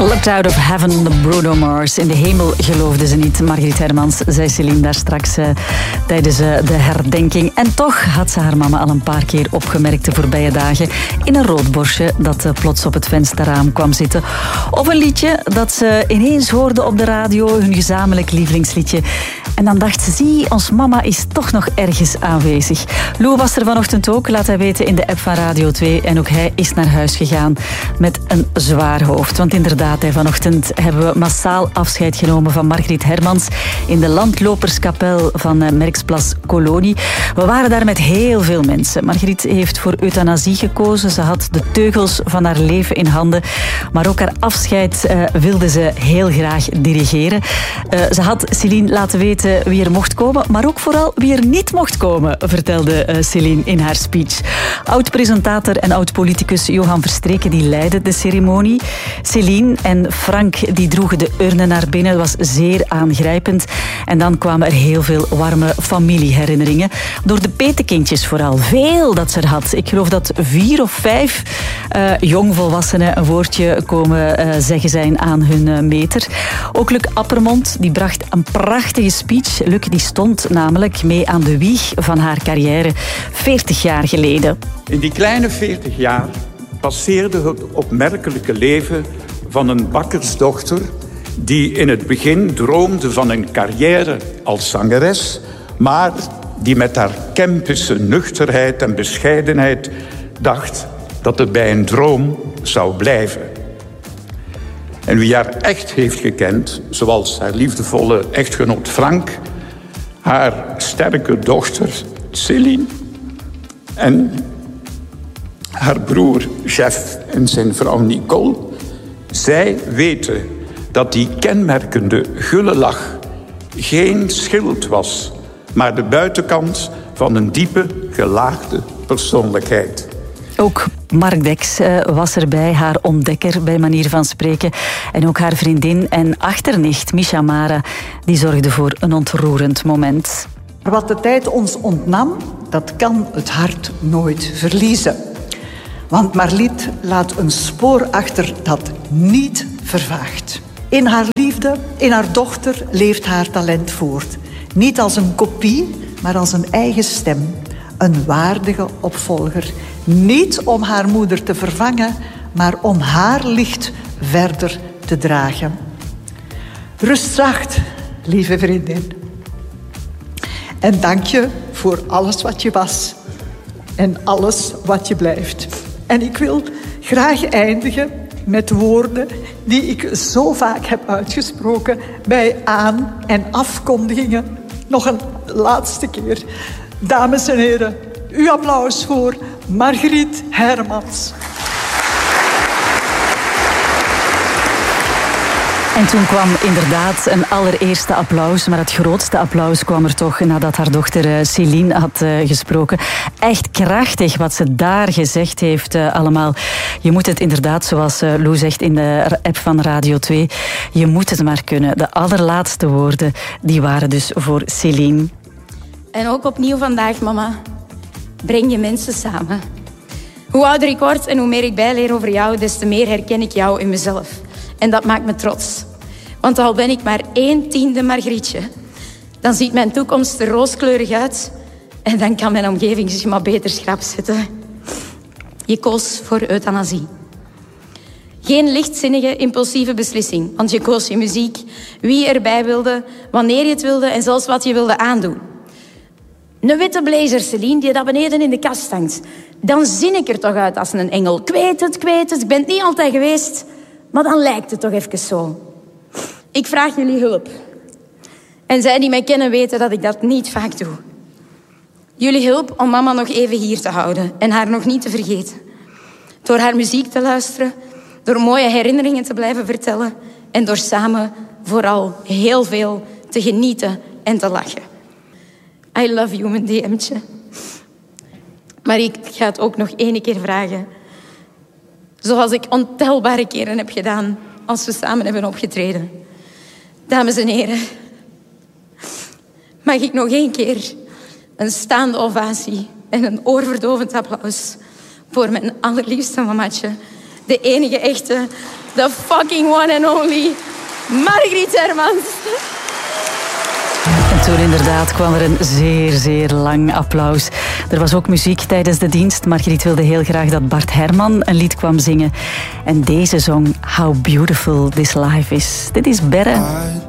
Looked out of heaven, Bruno Mars. In de hemel geloofde ze niet. Margriet Hermans zei Céline daar straks tijdens de herdenking. En toch had ze haar mama al een paar keer opgemerkt de voorbije dagen in een roodborstje dat plots op het vensterraam kwam zitten. Of een liedje dat ze ineens hoorde op de radio, hun gezamenlijk lievelingsliedje. En dan dacht ze, zie, ons mama is toch nog ergens aanwezig. Lou was er vanochtend ook, laat hij weten in de app van Radio 2. En ook hij is naar huis gegaan met een zwaar hoofd. Want inderdaad, vanochtend hebben we massaal afscheid genomen van Margriet Hermans in de landloperskapel van Merksplas Kolonie. We waren daar met heel veel mensen. Margriet heeft voor euthanasie gekozen. Ze had de teugels van haar leven in handen. Maar ook haar afscheid wilde ze heel graag dirigeren. Ze had Céline laten weten wie er mocht komen, maar ook vooral wie er niet mocht komen, vertelde Céline in haar speech. Oud-presentator en oud-politicus Johan Verstreken die leidde de ceremonie. Céline en Frank die droegen de urne naar binnen. Dat was zeer aangrijpend. En dan kwamen er heel veel warme familieherinneringen. Door de petekindjes vooral. Veel dat ze er had. Ik geloof dat 4 of 5 jongvolwassenen een woordje komen zeggen zijn aan hun meter. Ook Luc Appermond die bracht een prachtige speech. Luc die stond namelijk mee aan de wieg van haar carrière 40 jaar geleden. In die kleine 40 jaar passeerde het opmerkelijke leven van een bakkersdochter die in het begin droomde van een carrière als zangeres, maar die met haar Kempische nuchterheid en bescheidenheid dacht dat het bij een droom zou blijven. En wie haar echt heeft gekend, zoals haar liefdevolle echtgenoot Frank, haar sterke dochter Céline en haar broer Jeff en zijn vrouw Nicole, zij weten dat die kenmerkende gulle lach geen schild was, maar de buitenkant van een diepe, gelaagde persoonlijkheid. Ook Mark Dex was erbij, haar ontdekker bij manier van spreken. En ook haar vriendin en achternicht, Misha Mara, die zorgde voor een ontroerend moment. Wat de tijd ons ontnam, dat kan het hart nooit verliezen. Want Marliet laat een spoor achter dat niet vervaagt. In haar liefde, in haar dochter, leeft haar talent voort. Niet als een kopie, maar als een eigen stem. Een waardige opvolger. Niet om haar moeder te vervangen, maar om haar licht verder te dragen. Rust zacht, lieve vriendin. En dank je voor alles wat je was. En alles wat je blijft. En ik wil graag eindigen met woorden die ik zo vaak heb uitgesproken bij aan- en afkondigingen. Nog een laatste keer. Dames en heren, uw applaus voor Margriet Hermans. En toen kwam inderdaad een allereerste applaus, maar het grootste applaus kwam er toch nadat haar dochter Céline had gesproken. Echt krachtig wat ze daar gezegd heeft allemaal. Je moet het inderdaad, zoals Lou zegt in de app van Radio 2, je moet het maar kunnen. De allerlaatste woorden, die waren dus voor Céline. En ook opnieuw vandaag, mama, breng je mensen samen. Hoe ouder ik word en hoe meer ik bijleer over jou, des te meer herken ik jou in mezelf. En dat maakt me trots. Want al ben ik maar 1/10 Margrietje, dan ziet mijn toekomst er rooskleurig uit. En dan kan mijn omgeving zich maar beter schrap zetten. Je koos voor euthanasie. Geen lichtzinnige, impulsieve beslissing. Want je koos je muziek, wie je erbij wilde, wanneer je het wilde en zelfs wat je wilde aandoen. Een witte blazer, Céline, die daar beneden in de kast hangt. Dan zin ik er toch uit als een engel. Ik weet het, ik ben het niet altijd geweest. Maar dan lijkt het toch even zo. Ik vraag jullie hulp. En zij die mij kennen weten dat ik dat niet vaak doe. Jullie hulp om mama nog even hier te houden. En haar nog niet te vergeten. Door haar muziek te luisteren. Door mooie herinneringen te blijven vertellen. En door samen vooral heel veel te genieten en te lachen. I love you, mijn DM'tje. Maar ik ga het ook nog 1 keer vragen. Zoals ik ontelbare keren heb gedaan als we samen hebben opgetreden. Dames en heren, mag ik nog 1 keer een staande ovatie en een oorverdovend applaus voor mijn allerliefste mamatje. De enige echte the fucking one and only Margriet Hermans. En toen inderdaad kwam er een zeer, zeer lang applaus. Er was ook muziek tijdens de dienst. Margriet wilde heel graag dat Bart Herman een lied kwam zingen. En deze zong How Beautiful This Life Is. Dit is Berre.